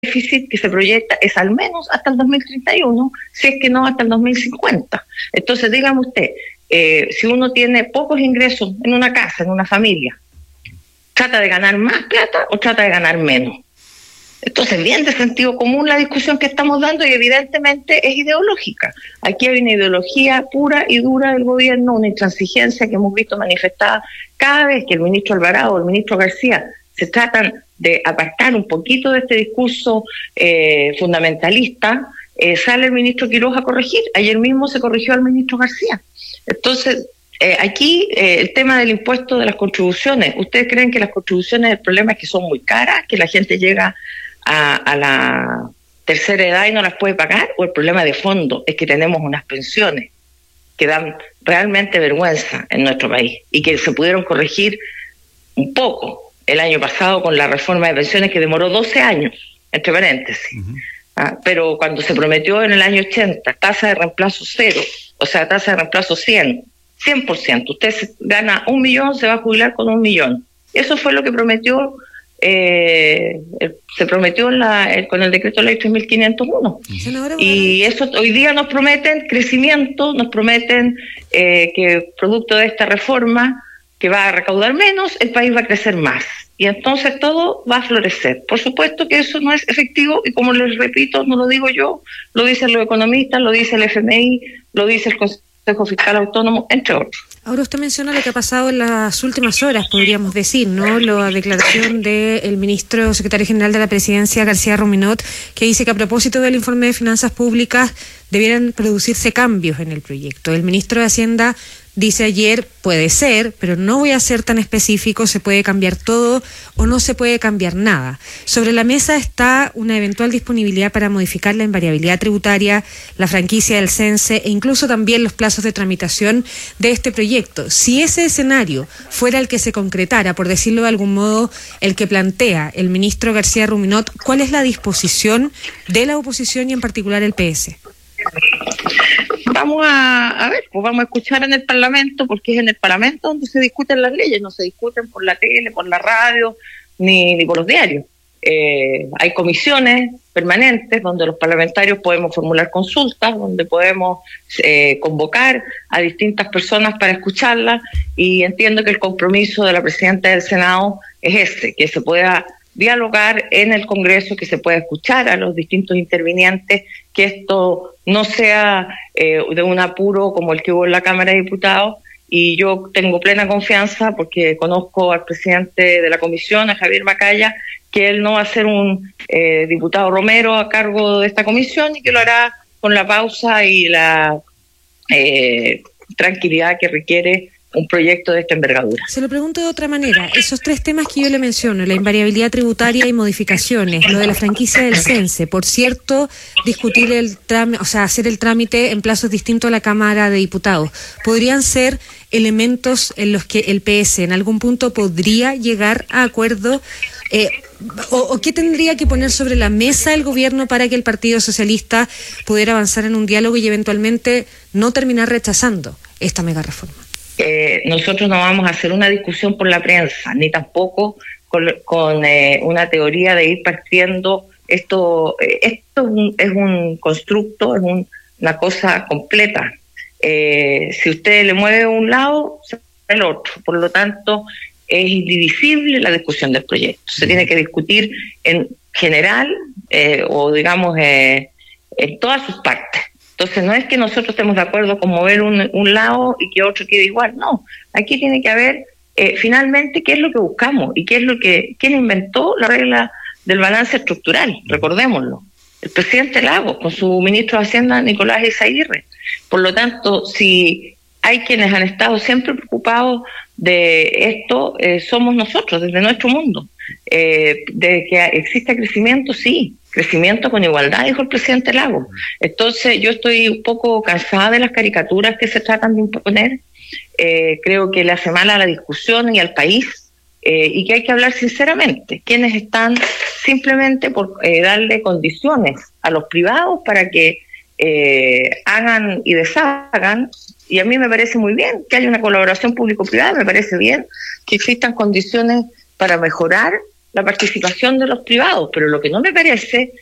déficit que se proyecta es al menos hasta el 2031, si es que no hasta el 2050. Entonces, dígame usted, si uno tiene pocos ingresos en una casa, en una familia, ¿trata de ganar más plata o trata de ganar menos? Entonces, bien de sentido común la discusión que estamos dando y evidentemente es ideológica. Aquí hay una ideología pura y dura del gobierno, una intransigencia que hemos visto manifestada cada vez que el ministro Alvarado o el ministro García se tratan de apartar un poquito de este discurso fundamentalista, sale el ministro Quiroga a corregir. Ayer mismo se corrigió al ministro García. Entonces, aquí el tema del impuesto de las contribuciones. ¿Ustedes creen que las contribuciones, el problema es que son muy caras, que la gente llega a la tercera edad y no las puede pagar? ¿O el problema de fondo es que tenemos unas pensiones que dan realmente vergüenza en nuestro país y que se pudieron corregir un poco el año pasado con la reforma de pensiones que demoró 12 años, entre paréntesis? Pero cuando se prometió en el año 80 tasa de reemplazo cero, o sea, tasa de reemplazo 100%, usted gana 1 millón, se va a jubilar con 1 millón. Eso fue lo que prometió, se prometió con el decreto ley 3501. Y eso hoy día nos prometen crecimiento, nos prometen que producto de esta reforma, que va a recaudar menos, el país va a crecer más. Y entonces todo va a florecer. Por supuesto que eso no es efectivo y, como les repito, no lo digo yo, lo dicen los economistas, lo dice el FMI, lo dice el Consejo Fiscal Autónomo, entre otros. Ahora usted menciona lo que ha pasado en las últimas horas, podríamos decir, ¿no? La declaración del ministro secretario general de la Presidencia, García Ruminot, que dice que a propósito del informe de finanzas públicas debieran producirse cambios en el proyecto. El ministro de Hacienda dice ayer, puede ser, pero no voy a ser tan específico, se puede cambiar todo o no se puede cambiar nada. Sobre la mesa está una eventual disponibilidad para modificar la invariabilidad tributaria, la franquicia del CENSE e incluso también los plazos de tramitación de este proyecto. Si ese escenario fuera el que se concretara, por decirlo de algún modo, el que plantea el ministro García Ruminot, ¿cuál es la disposición de la oposición y en particular el PS? Vamos a ver, pues vamos a escuchar en el Parlamento, porque es en el Parlamento donde se discuten las leyes, no se discuten por la tele, por la radio, ni por los diarios. Hay comisiones permanentes donde los parlamentarios podemos formular consultas, donde podemos convocar a distintas personas para escucharlas, y entiendo que el compromiso de la presidenta del Senado es ese, que se pueda dialogar en el Congreso, que se pueda escuchar a los distintos intervinientes, que esto no sea de un apuro como el que hubo en la Cámara de Diputados. Y yo tengo plena confianza, porque conozco al presidente de la comisión, a Javier Macaya, que él no va a ser un diputado Romero a cargo de esta comisión, y que lo hará con la pausa y la tranquilidad que requiere un proyecto de esta envergadura. Se lo pregunto de otra manera. Esos 3 temas que yo le menciono, la invariabilidad tributaria y modificaciones, lo de la franquicia del CENSE, por cierto, discutir el trámite, o sea, hacer el trámite en plazos distintos a la Cámara de Diputados, ¿podrían ser elementos en los que el PS en algún punto podría llegar a acuerdo? ¿O qué tendría que poner sobre la mesa el gobierno para que el Partido Socialista pudiera avanzar en un diálogo y eventualmente no terminar rechazando esta mega reforma? Nosotros no vamos a hacer una discusión por la prensa, ni tampoco con una teoría de ir partiendo. Esto es un constructo, es una cosa completa. Si usted le mueve un lado, se mueve el otro. Por lo tanto, es indivisible la discusión del proyecto. Se tiene que discutir en general, o digamos en todas sus partes. Entonces, no es que nosotros estemos de acuerdo con mover un lado y que otro quede igual, no. Aquí tiene que haber finalmente qué es lo que buscamos y quién inventó la regla del balance estructural, recordémoslo. El presidente Lagos, con su ministro de Hacienda, Nicolás Eizaguirre. Por lo tanto, si hay quienes han estado siempre preocupados de esto, somos nosotros, desde nuestro mundo. De que exista crecimiento, sí. Crecimiento con igualdad, dijo el presidente Lagos. Entonces, yo estoy un poco cansada de las caricaturas que se tratan de imponer. Creo que le hace mal a la discusión y al país, y que hay que hablar sinceramente. Quienes están simplemente por darle condiciones a los privados para que hagan y deshagan, y a mí me parece muy bien que haya una colaboración público-privada, me parece bien que existan condiciones para mejorar la participación de los privados, pero lo que no me parece